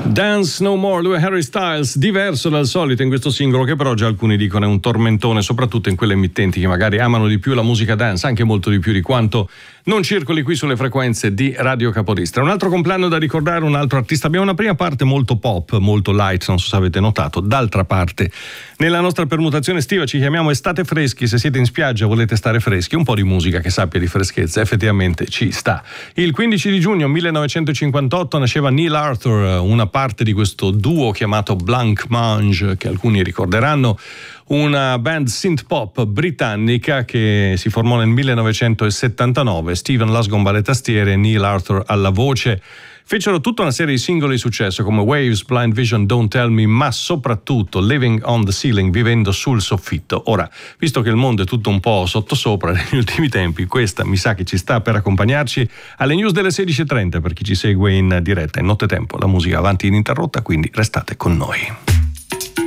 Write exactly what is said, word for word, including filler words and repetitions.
Dance No More, lui è Harry Styles, diverso dal solito in questo singolo che però già alcuni dicono è un tormentone, soprattutto in quelle emittenti che magari amano di più la musica dance, anche molto di più di quanto non circoli qui sulle frequenze di Radio Capodistra. Un altro compleanno da ricordare, un altro artista. Abbiamo una prima parte molto pop, molto light, non so se avete notato. D'altra parte, nella nostra permutazione estiva ci chiamiamo Estate Freschi. Se siete in spiaggia volete stare freschi, un po' di musica che sappia di freschezza effettivamente ci sta. Il quindici di giugno millenovecentocinquantotto nasceva Neil Arthur, una parte di questo duo chiamato Blancmange, che alcuni ricorderanno, una band synth pop britannica che si formò nel millenovecentosettantanove. Steven Lasgomba alle tastiere e Neil Arthur alla voce. Fecero tutta una serie di singoli di successo come Waves, Blind Vision, Don't Tell Me, ma soprattutto Living on the Ceiling, vivendo sul soffitto. Ora, visto che il mondo è tutto un po' sottosopra negli ultimi tempi, questa mi sa che ci sta per accompagnarci alle news delle sedici e trenta per chi ci segue in diretta. In nottetempo la musica avanti ininterrotta, quindi restate con noi.